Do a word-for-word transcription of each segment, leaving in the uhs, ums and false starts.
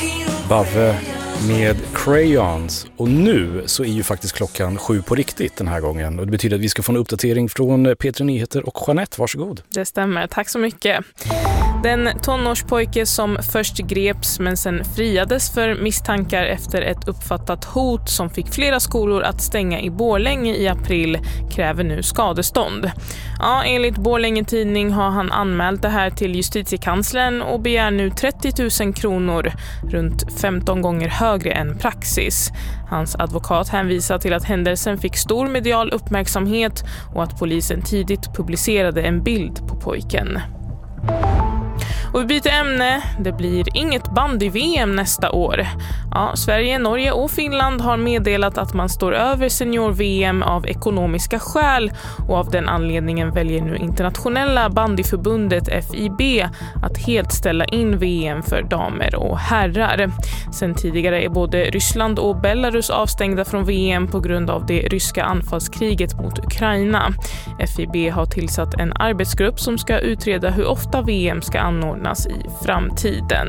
Bave med Crayons. Och nu så är ju faktiskt klockan sju på riktigt den här gången. Och det betyder att vi ska få en uppdatering från P tre Nyheter och Jeanette. Varsågod. Det stämmer, tack så mycket. Den tonårspojke som först greps men sen friades för misstankar efter ett uppfattat hot som fick flera skolor att stänga i Borlänge i april kräver nu skadestånd. Ja, enligt Borlänge tidning har han anmält det här till justitiekanslern och begär nu trettio tusen kronor, runt femton gånger högre än praxis. Hans advokat hänvisar till att händelsen fick stor medial uppmärksamhet och att polisen tidigt publicerade en bild på pojken. Och vi byter ämne. Det blir inget bandy-V M nästa år. Ja, Sverige, Norge och Finland har meddelat att man står över senior-V M av ekonomiska skäl och av den anledningen väljer nu internationella bandyförbundet F I B att helt ställa in V M för damer och herrar. Sen tidigare är både Ryssland och Belarus avstängda från V M på grund av det ryska anfallskriget mot Ukraina. F I B har tillsatt en arbetsgrupp som ska utreda hur ofta V M ska anordnas i framtiden.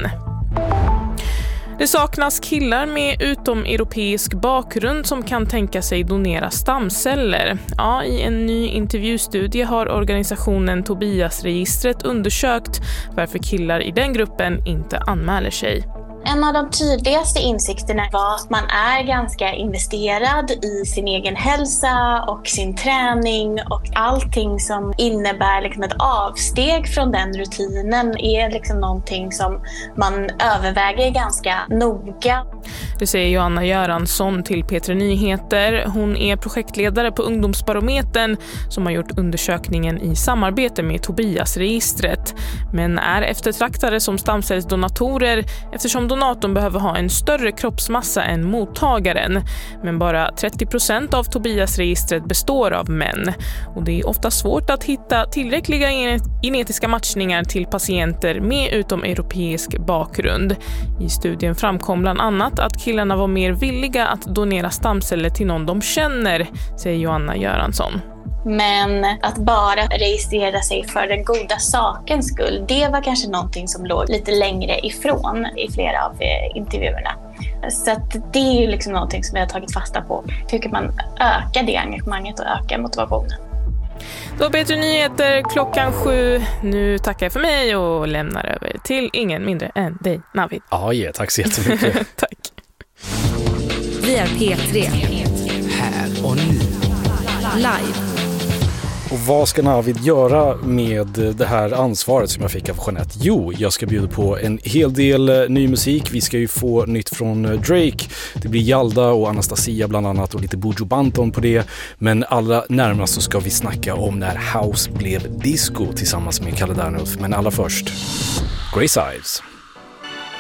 Det saknas killar med utomeuropeisk bakgrund som kan tänka sig donera stamceller. Ja, i en ny intervjustudie har organisationen Tobias-registret undersökt varför killar i den gruppen inte anmäler sig. En av de tydligaste insikterna var att man är ganska investerad i sin egen hälsa och sin träning, och allting som innebär liksom ett avsteg från den rutinen är liksom någonting som man överväger ganska noga. Det säger Johanna Göransson till P tre Nyheter. Hon är projektledare på Ungdomsbarometern som har gjort undersökningen i samarbete med Tobias-registret, men är eftertraktade som stamcellsdonatorer eftersom donatorn behöver ha en större kroppsmassa än mottagaren. Men bara trettio procent av Tobias-registret består av män. Och det är ofta svårt att hitta tillräckliga genetiska matchningar till patienter med utomeuropeisk bakgrund. I studien framkom bland annat att killarna var mer villiga att donera stamceller till någon de känner, säger Johanna Göransson. Men att bara registrera sig för den goda sakens skull, det var kanske någonting som låg lite längre ifrån i flera av intervjuerna. Så att det är ju liksom någonting som jag har tagit fasta på. Hur kan man öka det engagemanget och öka motivationen? Då P tre Nyheter klockan sju. Nu tackar jag för mig och lämnar över till ingen mindre än dig, Navid. Ja, ja, tack så jättemycket. Tack. Vi är P tre. Här och nu. Live. Och vad ska Navid göra med det här ansvaret som jag fick av Jeanette? Jo, jag ska bjuda på en hel del ny musik. Vi ska ju få nytt från Drake. Det blir Jalda och Anastasia bland annat och lite Buju Banton på det. Men allra närmast så ska vi snacka om när house blev disco tillsammans med Kalle Dernulf. Men allra först, Grace Ives.